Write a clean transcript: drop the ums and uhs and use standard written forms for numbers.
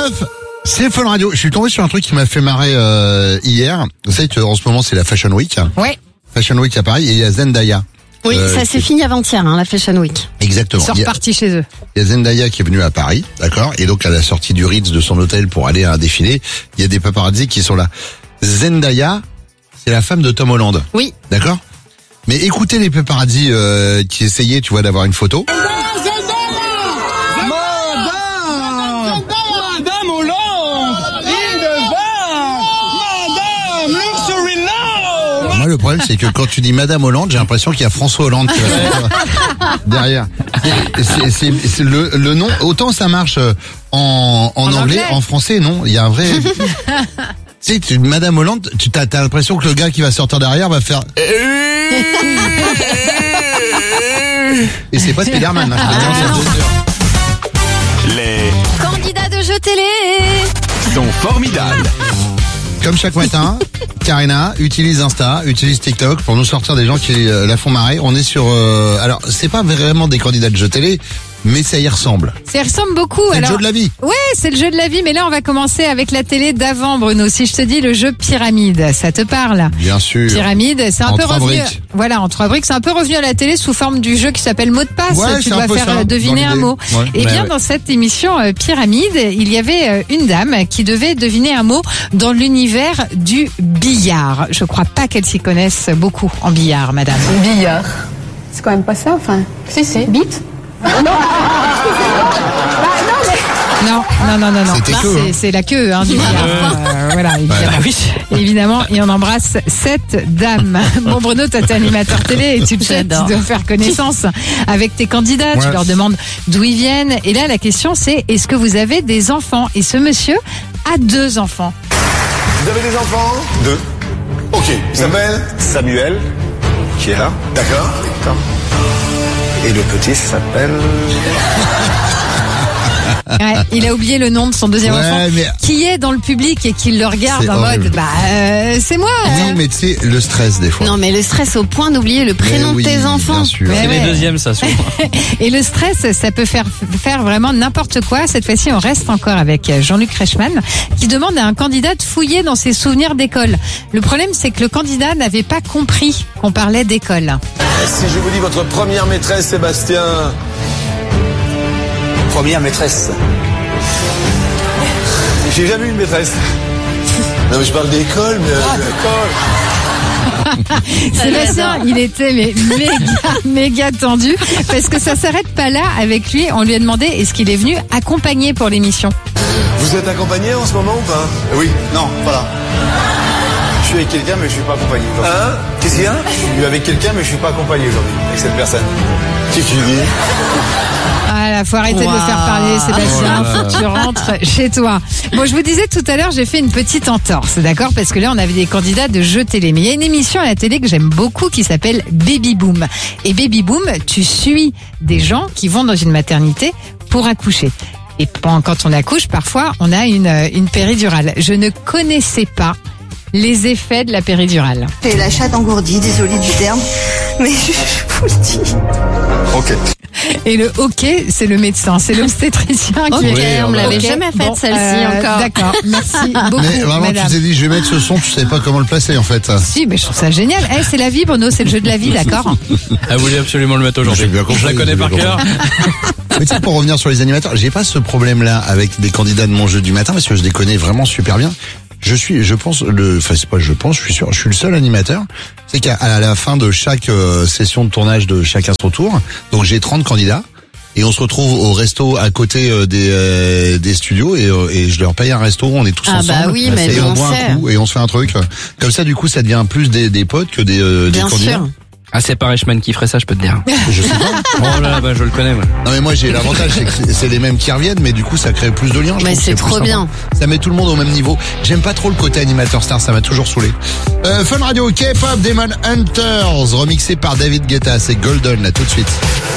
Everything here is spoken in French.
8h09. C'est Fun Radio. Je suis tombé sur un truc qui m'a fait marrer hier. Vous savez qu'en ce moment c'est la Fashion Week. Ouais. Fashion Week à Paris et il y a Zendaya. Oui, ça s'est fini avant-hier, la Fashion Week. Exactement. Ils sont repartis chez eux. Il y a Zendaya qui est venue à Paris, d'accord. Et donc à la sortie du Ritz de son hôtel pour aller à un défilé, il y a des paparazzi qui sont là. Zendaya, c'est la femme de Tom Holland. Oui. D'accord. Mais écoutez les paparazzi qui essayaient, tu vois, d'avoir une photo. Moi, le problème, c'est que quand tu dis Madame Hollande, j'ai l'impression qu'il y a François Hollande qui va derrière. C'est le nom. Autant ça marche en anglais, en français, non. Il y a un vrai. Tu sais, Madame Hollande, t'as l'impression que le gars qui va sortir derrière va faire. Et c'est pas Spider-Man. Les Candidat de jeu télé. sont formidables. Comme chaque matin, Karina utilise Insta, utilise TikTok pour nous sortir des gens qui la font marrer. On est sur... alors, c'est pas vraiment des candidats de jeu télé, mais ça y ressemble. Ça y ressemble beaucoup. C'est le jeu de la vie. Ouais, c'est le jeu de la vie. Mais là, on va commencer avec la télé d'avant, Bruno. Si je te dis le jeu Pyramide, ça te parle? Bien sûr. Pyramide, c'est un En peu 3 revenu. briques. Voilà, en 3 briques, c'est un peu revenu à la télé sous forme du jeu qui s'appelle mot de passe. Ouais, Tu c'est un dois peu faire ça, deviner dans un l'idée. mot. Ouais. Et bien, dans cette émission Pyramide, il y avait une dame qui devait deviner un mot dans l'univers du billard. Je crois pas qu'elle s'y connaisse beaucoup en billard, madame. Billard. C'est quand même pas ça, enfin. Si. Bite. Non. C'était Bah, queue, hein. c'est la queue du billard. Voilà, évidemment. Évidemment, et on embrasse cette dame. Bon, Bruno, toi, t'es animateur télé et tu le sais, tu dois faire connaissance avec tes candidats. Ouais. Tu leur demandes d'où ils viennent. Et là, la question, c'est est-ce que vous avez des enfants? Et ce monsieur a 2 enfants. Vous avez des enfants? 2. Ok. Il s'appelle? Samuel, qui est là. D'accord. Et le petit s'appelle... Ouais, il a oublié le nom de son deuxième Ouais, enfant, mais- qui est dans le public et qui le regarde C'est en horrible. mode, c'est moi. Oui, mais tu sais, le stress des fois. Non, mais le stress au point d'oublier le prénom Mais oui, de tes enfants. Bien sûr. Mais C'est ouais. les deuxièmes, ça, souvent. Et le stress, ça peut faire vraiment n'importe quoi. Cette fois-ci, on reste encore avec Jean-Luc Reichmann, qui demande à un candidat de fouiller dans ses souvenirs d'école. Le problème, c'est que le candidat n'avait pas compris qu'on parlait d'école. Si je vous dis votre première maîtresse, Sébastien. Première maîtresse. J'ai jamais eu une maîtresse. Non, mais je parle d'école, mais Sébastien, il était méga tendu parce que ça s'arrête pas là avec lui. On lui a demandé est-ce qu'il est venu accompagner pour l'émission. vous êtes accompagné en ce moment ou pas? Oui, non, voilà. Je suis avec quelqu'un, mais je suis pas accompagné aujourd'hui. Hein? Qu'est-ce qu'il y a? Je suis avec quelqu'un, mais je suis pas accompagné aujourd'hui avec cette personne. Qu'est-ce que tu dis? Ah là, faut arrêter de le faire parler, Sébastien. Faut que tu rentres chez toi. Bon, je vous disais tout à l'heure, j'ai fait une petite entorse, d'accord? Parce que là, on avait des candidats de jeux télé. Mais il y a une émission à la télé que j'aime beaucoup qui s'appelle Baby Boom. Et Baby Boom, tu suis des gens qui vont dans une maternité pour accoucher. Et quand on accouche, parfois, on a une péridurale. Je ne connaissais pas les effets de la péridurale. J'ai la chatte engourdie, désolée du terme, mais je vous le dis. Ok. Et le hockey, c'est le médecin, c'est l'obstétricien qui Ok, on me l'avait Ok, jamais faite bon, celle-ci encore. D'accord, merci beaucoup, Mais vraiment, madame. tu t'es dit, je vais mettre ce son, tu savais pas comment le placer, en fait. Si, mais je trouve ça génial. C'est la vie, Bruno, c'est le jeu de la vie, d'accord? Elle voulait absolument le mettre aujourd'hui. J'ai bien compris, Je la connais j'ai par bien cœur. Mais tu sais, pour revenir sur les animateurs, j'ai pas ce problème-là avec des candidats de mon jeu du matin parce que je les connais vraiment super bien. Je suis le seul animateur. C'est qu'à la fin de chaque session de tournage de Chacun son tour, donc j'ai 30 candidats et on se retrouve au resto à côté des studios et je leur paye un resto, on est tous Ah ensemble bah oui, mais et nous, on on boit sait. un coup et on se fait un truc. Comme ça, du coup, ça devient plus des potes que des Bien candidats. sûr. Ah, c'est pas Reichmann qui ferait ça, je peux te dire. Je sais pas. Oh là là, bah, je le connais, moi. Non mais moi j'ai l'avantage c'est que c'est les mêmes qui reviennent mais du coup ça crée plus de liens. Je Mais trouve que c'est plus trop sympa. bien. Ça met tout le monde au même niveau. J'aime pas trop le côté animateur star, ça m'a toujours saoulé. Fun Radio, K-pop Demon Hunters remixé par David Guetta, c'est Golden là tout de suite.